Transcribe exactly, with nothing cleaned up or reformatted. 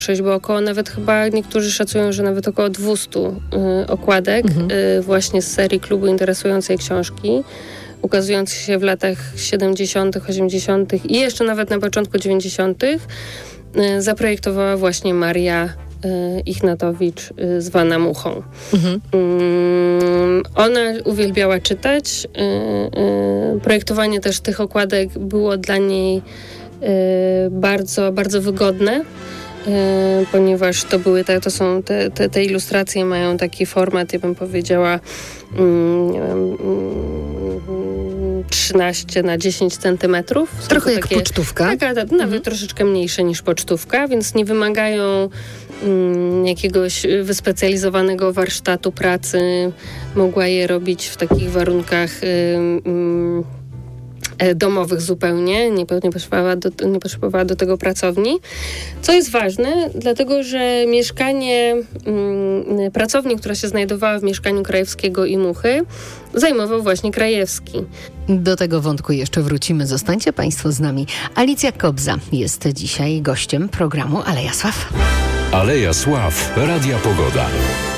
bo około nawet chyba niektórzy szacują, że nawet około dwieście y, okładek Mhm. y, właśnie z serii Klubu Interesującej Książki, ukazujących się w latach siedemdziesiątych, osiemdziesiątych i jeszcze nawet na początku dziewięćdziesiątych y, zaprojektowała właśnie Maria y, Ichnatowicz, y, zwana Muchą. Mhm. Y, ona uwielbiała czytać. Y, y, projektowanie też tych okładek było dla niej y, bardzo, bardzo wygodne. Yy, ponieważ to były te, to są te, te, te ilustracje mają taki format, ja bym powiedziała mm, nie wiem, mm, trzynaście na dziesięć centymetrów. Są Trochę to jak takie, pocztówka. Taka, nawet Mhm. troszeczkę mniejsze niż pocztówka, więc nie wymagają mm, jakiegoś wyspecjalizowanego warsztatu pracy. Mogła je robić w takich warunkach yy, yy, domowych zupełnie, nie, nie, potrzebowała do, nie potrzebowała do tego pracowni. Co jest ważne, dlatego że mieszkanie, mm, pracowni, która się znajdowała w mieszkaniu Krajewskiego i Muchy, zajmował właśnie Krajewski. Do tego wątku jeszcze wrócimy. Zostańcie Państwo z nami. Alicja Kobza jest dzisiaj gościem programu Aleja Sław. Aleja Sław, Radia Pogoda.